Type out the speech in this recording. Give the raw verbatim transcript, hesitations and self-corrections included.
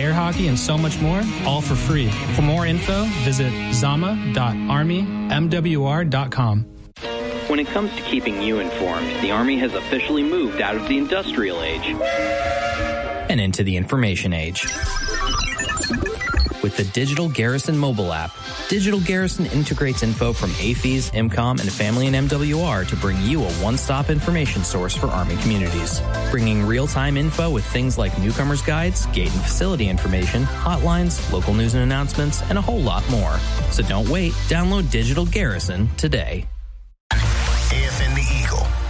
air hockey, and so much more, all for free. For more info, visit zama dot army m w r dot com. When it comes to keeping you informed, the Army has officially moved out of the industrial age and into the information age. With the Digital Garrison mobile app, Digital Garrison integrates info from A F E S, IMCOM, and Family and M W R to bring you a one-stop information source for Army communities. Bringing real-time info with things like newcomers' guides, gate and facility information, hotlines, local news and announcements, and a whole lot more. So don't wait. Download Digital Garrison today. A F N The Eagle.